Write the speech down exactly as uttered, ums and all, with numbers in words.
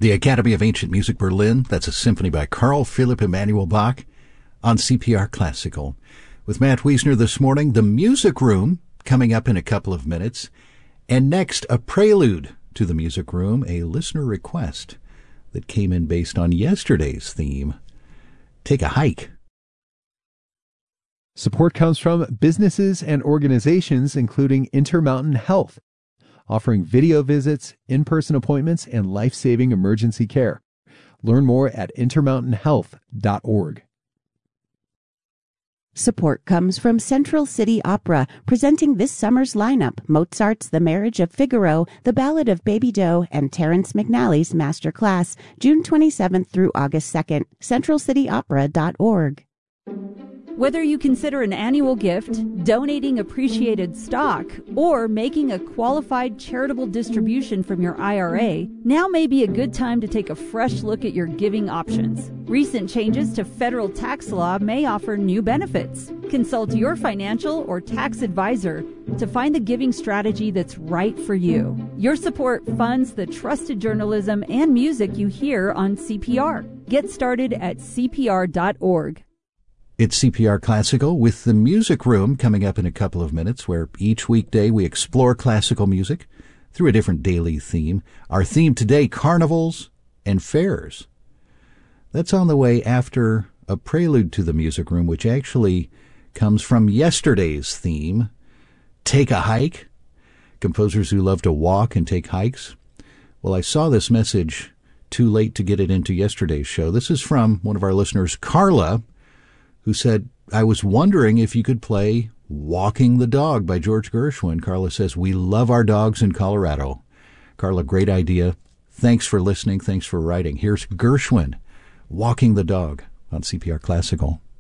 The Academy of Ancient Music Berlin, that's a symphony by Carl Philipp Emanuel Bach on C P R Classical. With Matt Wiesner this morning, the Music Room coming up in a couple of minutes. And next, a prelude to the Music Room, a listener request that came in based on yesterday's theme, Take a Hike. Support comes from businesses and organizations including Intermountain Health, offering video visits, in-person appointments, and life-saving emergency care. Learn more at intermountain health dot org. Support comes from Central City Opera, presenting this summer's lineup: Mozart's The Marriage of Figaro, The Ballad of Baby Doe, and Terrence McNally's Master Class, June twenty-seventh through August second. central city opera dot org. Whether you consider an annual gift, donating appreciated stock, or making a qualified charitable distribution from your I R A, now may be a good time to take a fresh look at your giving options. Recent changes to federal tax law may offer new benefits. Consult your financial or tax advisor to find the giving strategy that's right for you. Your support funds the trusted journalism and music you hear on C P R. Get started at C P R dot org. It's C P R Classical with the Music Room coming up in a couple of minutes, where each weekday we explore classical music through a different daily theme. Our theme today, carnivals and fairs. That's on the way after a prelude to the Music Room, which actually comes from yesterday's theme, Take a Hike. Composers who love to walk and take hikes. Well, I saw this message too late to get it into yesterday's show. This is from one of our listeners, Carla, who said, I was wondering if you could play Walking the Dog by George Gershwin. Carla says, we love our dogs in Colorado. Carla, great idea. Thanks for listening. Thanks for writing. Here's Gershwin, Walking the Dog on C P R Classical.